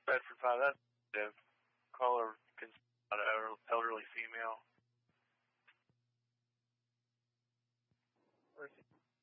Bedford 5, that's the caller concerned about an elderly female. Where's he?